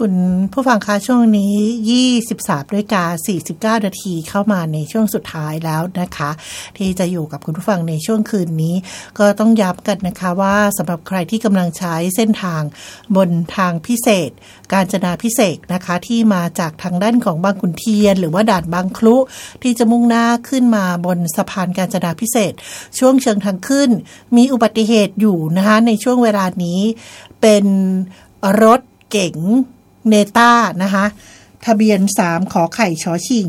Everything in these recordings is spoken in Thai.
คุณผู้ฟังคะช่วงนี้ 23:49 นาทีเข้ามาในช่วงสุดท้ายแล้วนะคะที่จะอยู่กับคุณผู้ฟังในช่วงคืนนี้ก็ต้องย้ำกันนะคะว่าสำหรับใครที่กำลังใช้เส้นทางบนทางพิเศษกาญจนาภิเษกนะคะที่มาจากทางด้านของบางขุนเทียนหรือว่าด่านบางครุที่จะมุ่งหน้าขึ้นมาบนสะพานกาญจนาภิเษกช่วงเชิงทางขึ้นมีอุบัติเหตุอยู่นะคะในช่วงเวลานี้เป็นรถเก๋งเนต้านะคะทะเบียน3ขอไข่ชอชิง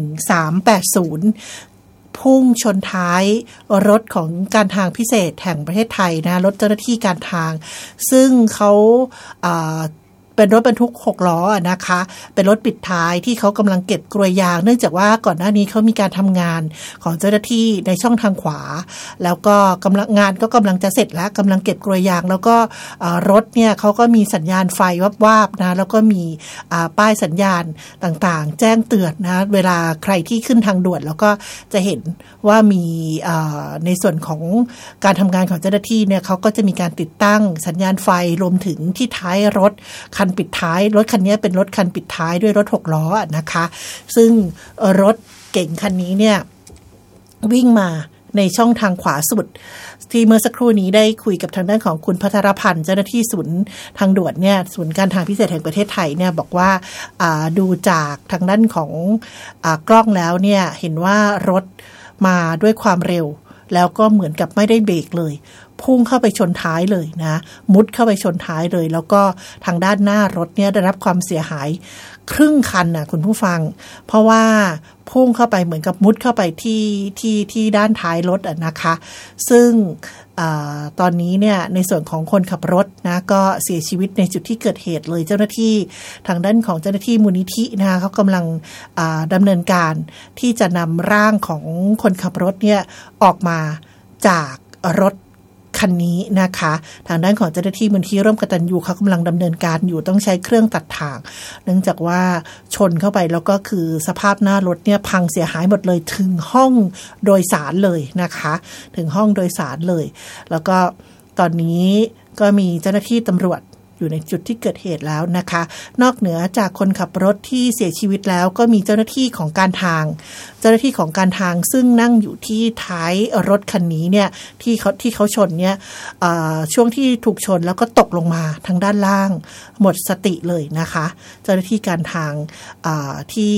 380พุ่งชนท้ายรถของการทางพิเศษแห่งประเทศไทยนะรถเจ้าหน้าที่การทางซึ่งเขาเป็นรถบรรทุก6ล้อนะคะเป็นรถปิดท้ายที่เขากำลังเก็บกลวยยางเนื่องจากว่าก่อนหน้านี้เขามีการทำงานของเจ้าหน้าที่ในช่องทางขวาแล้วก็งานก็กำลังจะเสร็จแล้วกำลังเก็บกลวยยางแล้วก็รถเนี่ยเขาก็มีสัญญาณไฟวาบๆนะแล้วก็มีป้ายสัญญาณต่างๆแจ้งเตือนนะเวลาใครที่ขึ้นทางด่วนแล้วก็จะเห็นว่ามีในส่วนของการทำงานของเจ้าหน้าที่เนี่ยเขาก็จะมีการติดตั้งสัญญาณไฟรวมถึงที่ท้ายรถคันปิดท้ายรถคันนี้เป็นรถคันปิดท้ายด้วยรถ6ล้อนะคะซึ่งรถเก๋งคันนี้เนี่ยวิ่งมาในช่องทางขวาสุดที่เมื่อสักครู่นี้ได้คุยกับทางด้านของคุณภัทรพันธ์เจ้าหน้าที่ศูนย์ทางด่วนเนี่ยศูนย์การทางพิเศษแห่งประเทศไทยเนี่ยบอกว่าดูจากทางด้านของกล้องแล้วเนี่ยเห็นว่ารถมาด้วยความเร็วแล้วก็เหมือนกับไม่ได้เบรกเลยพุ่งเข้าไปชนท้ายเลยนะมุดเข้าไปชนท้ายเลยแล้วก็ทางด้านหน้ารถเนี่ยได้รับความเสียหายครึ่งคันน่ะคุณผู้ฟังเพราะว่าพุ่งเข้าไปเหมือนกับมุดเข้าไปที่ด้านท้ายรถนะคะซึ่งตอนนี้เนี่ยในส่วนของคนขับรถนะก็เสียชีวิตในจุดที่เกิดเหตุเลยเจ้าหน้าที่ทางด้านของเจ้าหน้าที่มูลนิธินะคะเขากำลังดำเนินการที่จะนำร่างของคนขับรถเนี่ยออกมาจากรถคันนี้นะคะทางด้านของเจ้าหน้าที่มูลที่ร่วมกตัญญูเขากำลังดำเนินการอยู่ต้องใช้เครื่องตัดถ่างเนื่องจากว่าชนเข้าไปแล้วก็คือสภาพหน้ารถเนี่ยพังเสียหายหมดเลยถึงห้องโดยสารเลยนะคะถึงห้องโดยสารเลยแล้วก็ตอนนี้ก็มีเจ้าหน้าที่ตำรวจอยู่ในจุดที่เกิดเหตุแล้วนะคะนอกเหนือจากคนขับรถที่เสียชีวิตแล้วก็มีเจ้าหน้าที่ของการทางซึ่งนั่งอยู่ที่ท้ายรถคันนี้เนี่ยที่เขาชนเนี่ยช่วงที่ถูกชนแล้วก็ตกลงมาทางด้านล่างหมดสติเลยนะคะเจ้าหน้าที่การทางที่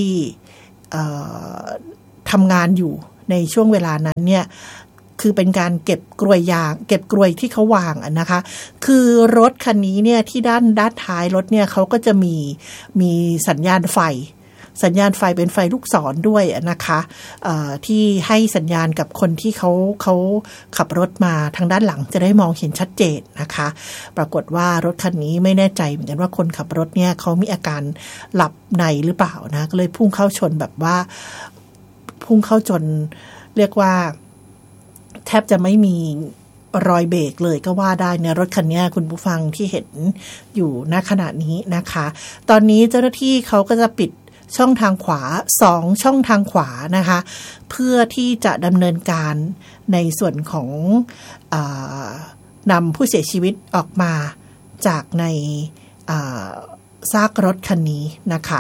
ทำงานอยู่ในช่วงเวลานั้นเนี่ยคือเป็นการเก็บกลวยยางเก็บกลวยที่เขาวางนะคะคือรถคันนี้เนี่ยที่ด้านท้ายรถเนี่ยเขาก็จะมีสัญญาณไฟเป็นไฟลูกศรด้วยนะคะที่ให้สัญญาณกับคนที่เขาขับรถมาทางด้านหลังจะได้มองเห็นชัดเจนนะคะปรากฏว่ารถคันนี้ไม่แน่ใจเหมือนกันว่าคนขับรถเนี่ยเขามีอาการหลับในหรือเปล่านะก็เลยพุ่งเข้าชนแบบว่าพุ่งเข้าจนเรียกว่าแทบจะไม่มีรอยเบรกเลยก็ว่าได้เนี่ยรถคันนี้คุณผู้ฟังที่เห็นอยู่ณขณะนี้นะคะตอนนี้เจ้าหน้าที่เขาก็จะปิดช่องทางขวา2ช่องทางขวานะคะเพื่อที่จะดำเนินการในส่วนของนำผู้เสียชีวิตออกมาจากในซากรถคันนี้นะคะ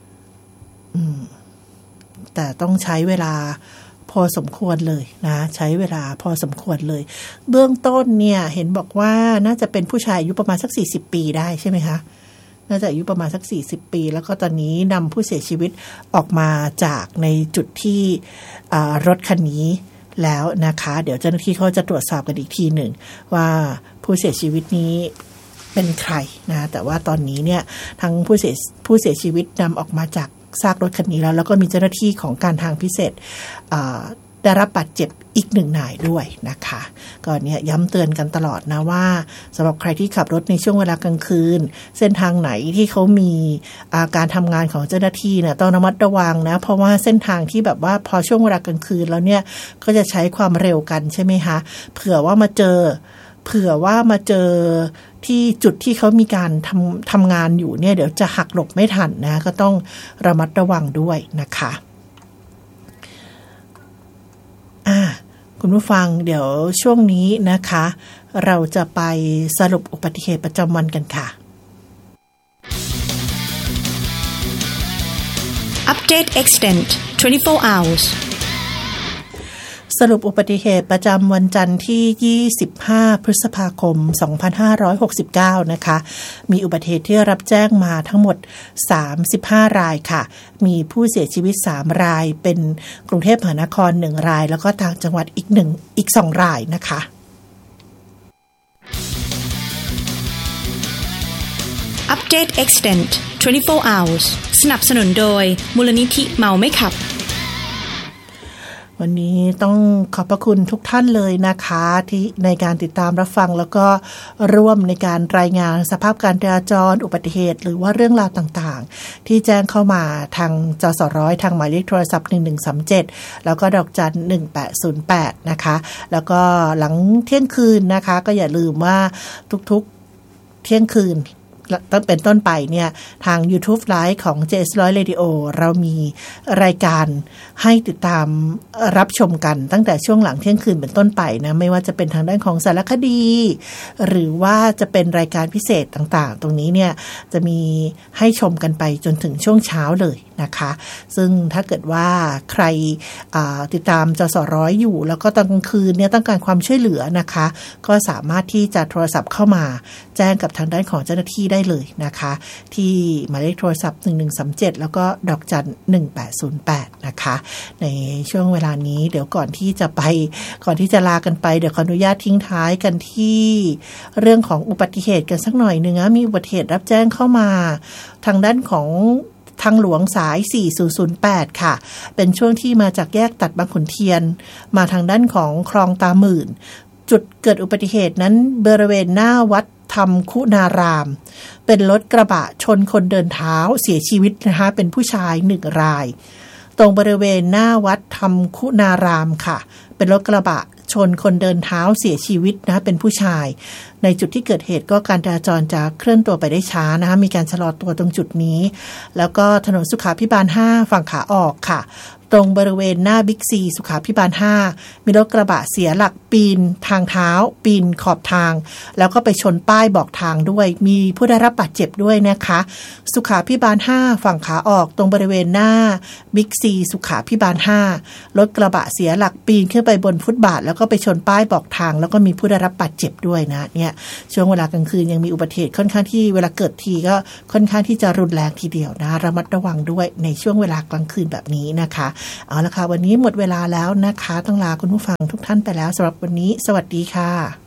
แต่ต้องใช้เวลาพอสมควรเลยนะใช้เวลาพอสมควรเลยเบื้องต้นเนี่ยเห็นบอกว่าน่าจะเป็นผู้ชายอายุประมาณสัก40ปีได้ใช่ไหมคะน่าจะอายุประมาณสัก40ปีแล้วก็ตอนนี้นำผู้เสียชีวิตออกมาจากในจุดที่รถคันนี้แล้วนะคะเดี๋ยวเจ้าหน้าที่เขาจะตรวจสอบกันอีกทีหนึ่งว่าผู้เสียชีวิตนี้เป็นใครนะแต่ว่าตอนนี้เนี่ยทั้งผู้เสียชีวิตนำออกมาจากซากรถคันนี้แล้วก็มีเจ้าหน้าที่ของการทางพิเศษได้รับบาดเจ็บอีก1 นายด้วยนะคะก็เนี่ยย้ำเตือนกันตลอดนะว่าสำหรับใครที่ขับรถในช่วงเวลากลางคืนเส้นทางไหนที่เขามีการทำงานของเจ้าหน้าที่เนี่ยต้องระมัดระวังนะเพราะว่าเส้นทางที่แบบว่าพอช่วงเวลากลางคืนแล้วเนี่ยก็จะใช้ความเร็วกันใช่ไหมคะเผื่อว่ามาเจอที่จุดที่เขามีการทำงานอยู่เนี่ยเดี๋ยวจะหักหลบไม่ทันนะก็ต้องระมัดระวังด้วยนะคะคุณผู้ฟังเดี๋ยวช่วงนี้นะคะเราจะไปสรุปอุบัติเหตุประจำวันกันค่ะ Update Extent 24 hours สรุปอุบัติเหตุประจำวันจันทร์ที่25พฤษภาคม2569นะคะมีอุบัติเหตุที่รับแจ้งมาทั้งหมด35รายค่ะมีผู้เสียชีวิต3รายเป็นกรุงเทพมหานคร1รายแล้วก็ต่างจังหวัดอีก2รายนะคะ Update Extent 24 hours สนับสนุนโดยมูลนิธิเมาไม่ขับวันนี้ต้องขอบพระคุณทุกท่านเลยนะคะที่ในการติดตามรับฟังแล้วก็ร่วมในการรายงานสภาพการจราจรอุบัติเหตุหรือว่าเรื่องราวต่างๆที่แจ้งเข้ามาทางจสร้อยทางหมายเลขโทรศัพท์1137แล้วก็ดอกจัน1808นะคะแล้วก็หลังเที่ยงคืนนะคะก็อย่าลืมว่าทุกๆเที่ยงคืนตั้งเป็นต้นไปเนี่ยทาง YouTube Live ของ JS100 Radio เรามีรายการให้ติดตามรับชมกันตั้งแต่ช่วงหลังเที่ยงคืนเป็นต้นไปนะไม่ว่าจะเป็นทางด้านของสารคดีหรือว่าจะเป็นรายการพิเศษต่างๆตรงนี้เนี่ยจะมีให้ชมกันไปจนถึงช่วงเช้าเลยนะคะซึ่งถ้าเกิดว่าใครติดตามจสร้อยอยู่แล้วก็ตอนกลางคืนเนี่ยต้องการความช่วยเหลือนะคะก็สามารถที่จะโทรศัพท์เข้ามาแจ้งกับทางด้านของเจ้าหน้าที่ได้เลยนะคะที่หมายเลขโทรศัพท์1137แล้วก็ดอกจัน1808นะคะในช่วงเวลานี้เดี๋ยวก่อนที่จะลากันไปเดี๋ยวขออนุญาตทิ้งท้ายกันที่เรื่องของอุบัติเหตุกันสักหน่อยนึงนะมีอุบัติเหตุรับแจ้งเข้ามาทางด้านของทางหลวงสาย4008ค่ะเป็นช่วงที่มาจากแยกตัดบางขุนเทียนมาทางด้านของคลองตาหมื่นจุดเกิดอุบัติเหตุนั้นบริเวณหน้าวัดธรรมคุณารามเป็นรถกระบะชนคนเดินเท้าเสียชีวิตนะคะเป็นผู้ชาย1รายตรงบริเวณหน้าวัดธรรมคุณารามค่ะเป็นรถกระบะชนคนเดินเท้าเสียชีวิตนะเป็นผู้ชายในจุดที่เกิดเหตุก็การจราจรจะเคลื่อนตัวไปได้ช้านะคะมีการชะลอตัวตรงจุดนี้แล้วก็ถนนสุขาภิบาล5ฝั่งขาออกค่ะตรงบริเวณหน้าบิ๊กซีสุขาภิบาล5มีรถกระบะเสียหลักปีนทางเท้าปีนขอบทางแล้วก็ไปชนป้ายบอกทางด้วยมีผู้ได้รับบาดเจ็บด้วยนะคะสุขาภิบาล5ฝั่งขาออกตรงบริเวณหน้าบิ๊กซีสุขาภิบาล5รถกระบะเสียหลักปีนขึ้นไปบนฟุตบาทแล้วก็ไปชนป้ายบอกทางแล้วก็มีผู้ได้รับบาดเจ็บด้วยนะเนี่ยช่วงเวลากลางคืนยังมีอุบัติเหตุค่อนข้างที่เวลาเกิดทีก็ค่อนข้างที่จะรุนแรงทีเดียวนะระมัดระวังด้วยในช่วงเวลากลางคืนแบบนี้นะคะเอาละค่ะวันนี้หมดเวลาแล้วนะคะต้องลาคุณผู้ฟังทุกท่านไปแล้วสำหรับวันนี้สวัสดีค่ะ